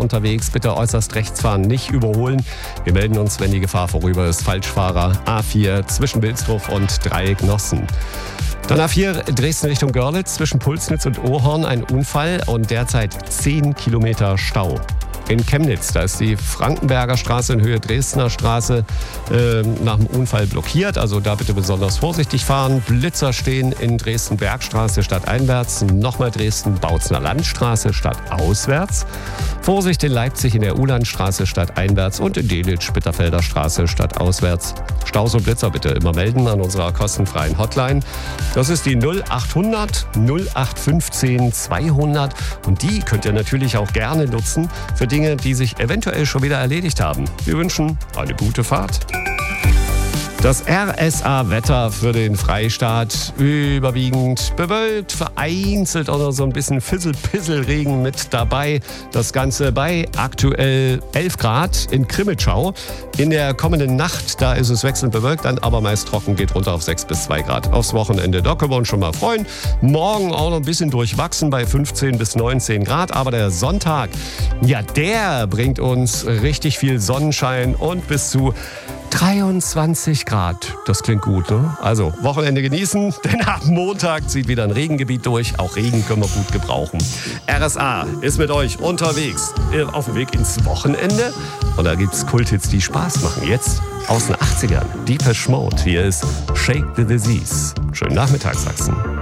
unterwegs. Bitte äußerst rechts fahren, nicht überholen. Wir melden uns, wenn die Gefahr vorüber ist. Falschfahrer A4 zwischen Wilsdruff und Dreieck-Nossen. Dann A4 Dresden Richtung Görlitz zwischen Pulsnitz und Ohorn ein Unfall und derzeit 10 Kilometer Stau. In Chemnitz, da ist die Frankenberger Straße in Höhe Dresdner Straße nach dem Unfall blockiert. Also da bitte besonders vorsichtig fahren. Blitzer stehen in Dresden-Bergstraße stadteinwärts. Nochmal Dresden-Bautzner Landstraße stadtauswärts. Vorsicht in Leipzig in der Ulandstraße stadteinwärts und in Delitzsch-Bitterfelder Straße stadtauswärts. Staus und Blitzer bitte immer melden an unserer kostenfreien Hotline. Das ist die 0800 0815 200 und die könnt ihr natürlich auch gerne nutzen für Dinge, die sich eventuell schon wieder erledigt haben. Wir wünschen eine gute Fahrt. Das RSA-Wetter für den Freistaat überwiegend bewölkt, vereinzelt oder so ein bisschen Fissel-Pissel-Regen mit dabei. Das Ganze bei aktuell 11 Grad in Krimitschau. In der kommenden Nacht, da ist es wechselnd bewölkt, dann aber meist trocken, geht runter auf 6 bis 2 Grad. Aufs Wochenende, da können wir uns schon mal freuen. Morgen auch noch ein bisschen durchwachsen bei 15 bis 19 Grad. Aber der Sonntag, ja, der bringt uns richtig viel Sonnenschein und bis zu 23 Grad. Das klingt gut, ne? Also, Wochenende genießen, denn ab Montag zieht wieder ein Regengebiet durch. Auch Regen können wir gut gebrauchen. RSA ist mit euch unterwegs auf dem Weg ins Wochenende. Und da gibt's Kulthits, die Spaß machen. Jetzt aus den 80ern. Depeche Mode. Hier ist Shake the Disease. Schönen Nachmittag, Sachsen.